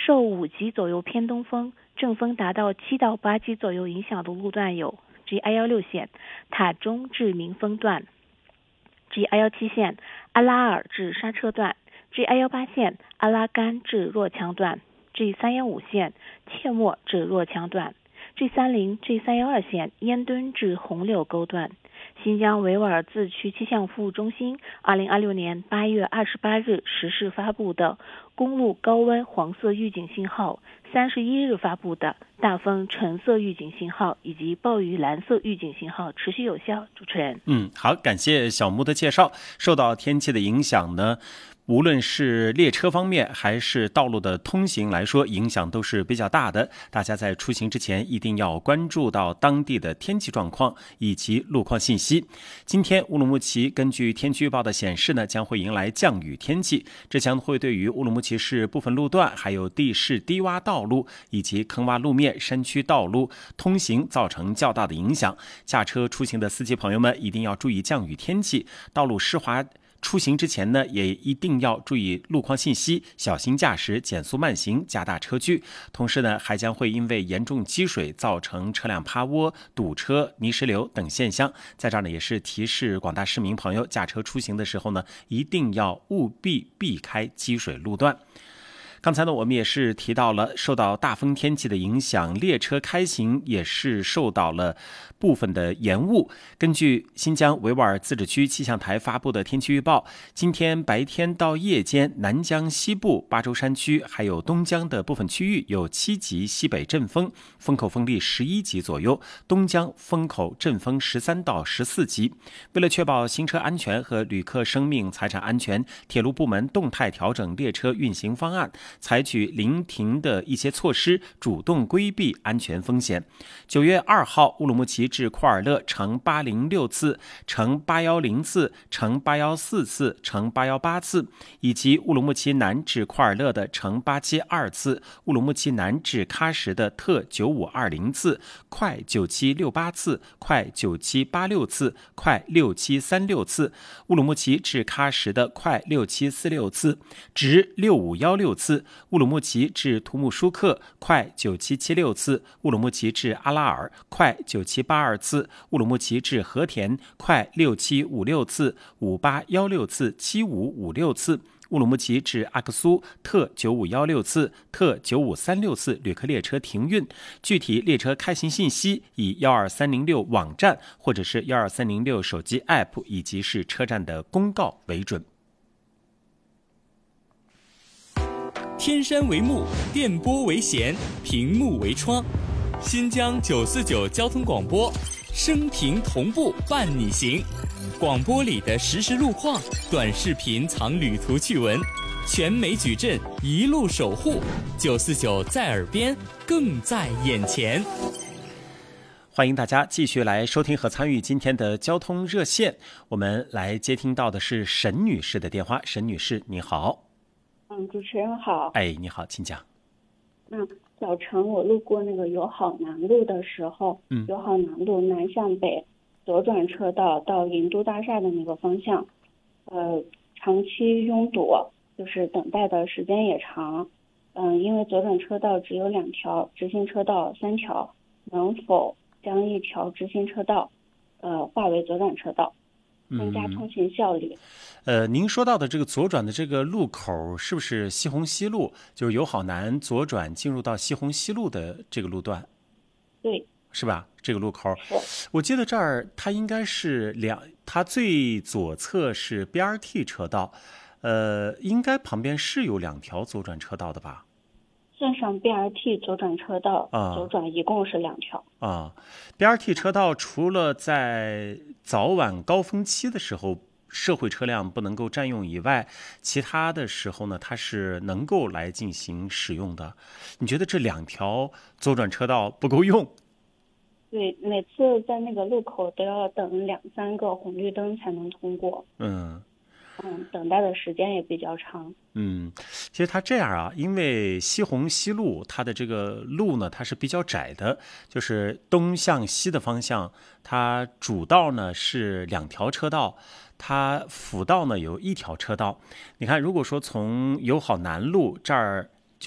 受5级左右偏东风，阵风达到7到8级左右影响的路段有 G116 线塔中至民丰段， G117 线阿拉尔至刹车段， G118 线阿拉干至若强段， G315 线切莫至若强段， G30、G312 线烟墩至红柳沟段。新疆维吾尔自治区气象服务中心2026年8月28日实时发布的公路高温黄色预警信号，31日发布的大风橙色预警信号以及暴雨蓝色预警信号持续有效。主持人， 好，感谢小木的介绍。受到天气的影响呢，无论是列车方面还是道路的通行来说，影响都是比较大的。大家在出行之前一定要关注到当地的天气状况以及路况信息。今天乌鲁木齐根据天气预报的显示呢，将会迎来降雨天气，这将会对于乌鲁木齐市部分路段还有地势低洼道路以及坑洼路面山区道路通行造成较大的影响。驾车出行的司机朋友们一定要注意降雨天气，道路湿滑出行之前呢，也一定要注意路况信息，小心驾驶，减速慢行，加大车距。同时呢，还将会因为严重积水造成车辆趴窝、堵车、泥石流等现象。在这儿呢，也是提示广大市民朋友，驾车出行的时候呢，一定要务必避开积水路段。刚才呢，我们也是提到了，受到大风天气的影响，列车开行也是受到了部分的延误。根据新疆维吾尔自治区气象台发布的天气预报，今天白天到夜间，南疆西部、巴州山区还有东疆的部分区域有7级西北阵风，风口风力11级左右，东疆风口阵风13到14级。为了确保行车安全和旅客生命财产安全，铁路部门动态调整列车运行方案，采取临停的一些措施，主动规避安全风险。9月2号，乌鲁木齐至库尔勒乘806次、乘810次、乘814次、乘818次，以及乌鲁木齐南至库尔勒的乘872次、乌鲁木齐南至喀什的特9520次、快9768次、快9786次、快6736次，乌鲁木齐至喀什的快6746次、直6516次，乌鲁木齐至图木舒克快9776次，乌鲁木齐至阿拉尔快9782次，乌鲁木齐至和田快6756次、5816次、7556次，乌鲁木齐至阿克苏特9516次、特9536次旅客列车停运。具体列车开行信息以12306网站或者是12306手机 App 以及是车站的公告为准。 天山为幕，电波为弦，屏幕为窗。新疆949交通广播，声屏同步伴你行。广播里的实时路况，短视频藏旅途趣闻，全美矩阵一路守护。949在耳边，更在眼前。 欢迎大家继续来收听和参与今天的交通热线。我们来接听到的是沈女士的电话。沈女士，你好。 主持人好。 你好，请讲。 早晨我路过那个友好南路的时候，友好南路南向北左转车道到银都大厦的那个方向，长期拥堵，就是等待的时间也长。因为左转车道只有2条，直行车道3条，能否将1条直行车道划为左转车道，增加通行效率？ 您说到的这个左转的这个路口是不是西红西路？就是友好南左转进入到西红西路的这个路段？ 对， 是吧？这个路口，我记得这儿它应该是它最左侧是 BRT 车道，应该旁边是有2条左转车道的吧？ 算上 BRT 左转车道，左转一共是2条。 BRT 车道除了在早晚高峰期的时候社会车辆不能够占用以外，其他的时候呢，它是能够来进行使用的。你觉得这2条左转车道不够用？ 对，每次在那个路口都要等2-3个红绿灯才能通过。等待的时间也比较长。 其实它这样啊，因为西红西路它的这个路呢，它是比较窄的，就是东向西的方向，它主道呢是2条车道，它辅道呢有1条车道。你看，如果说从友好南路这儿